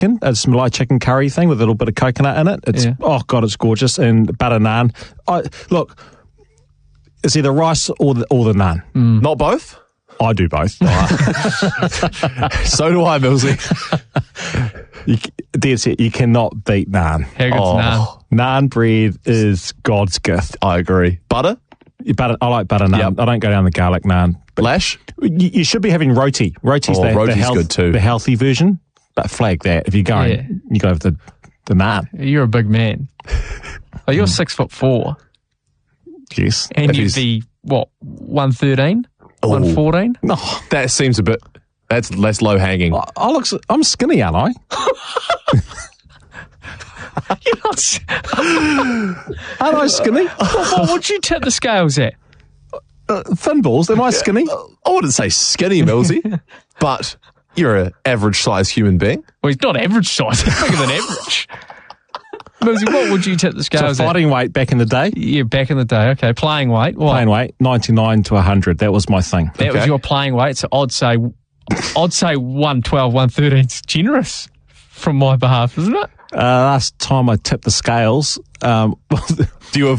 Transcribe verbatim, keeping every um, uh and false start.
chicken, it's Malay chicken curry thing with a little bit of coconut in it. It's Yeah. oh god, it's gorgeous, and butter naan. I look, it's either rice or the or the naan. Mm. Not both? I do both. So do I, Millsy. you, that's it. You cannot beat naan. How good's Oh. naan? Naan bread is God's gift. I agree. Butter? Butter, I like butter naan. Yep. I don't go down the garlic naan. Lash? You, you should be having roti. Roti's Oh, the, roti's the, health, good too. the healthy version. But flag that. If you're going, Yeah. you go with the, the naan. You're a big man. Oh, you're six foot four. Yes. And If you'd he's- be, what, one thirteen? Oh. one fourteen? No, That seems a bit, that's less low hanging. I, I look, I'm skinny, aren't I? You're not. s- Aren't I skinny? what, what would you tip the scales at? Uh, thin balls, am I skinny? I wouldn't say skinny, Millsy, but you're an average sized human being. Well, he's not average size. He's bigger than average. Millsy, what would you tip the So scales at? fighting weight back in the day, Yeah, back in the day. Okay, playing weight. What? playing weight, ninety-nine to one hundred. That was my thing. That was Okay. your playing weight. So I'd say, I'd say one twelve, one thirteen is generous from my behalf, isn't it? Uh, last time I tipped the scales, um, Do you